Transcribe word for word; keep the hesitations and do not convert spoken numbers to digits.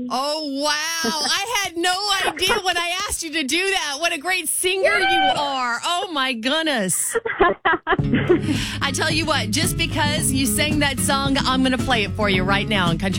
Oh, wow. I had no idea when I asked you to do that. What a great singer you are. Oh, my goodness. I tell you what, just because you sang that song, I'm going to play it for you right now on Country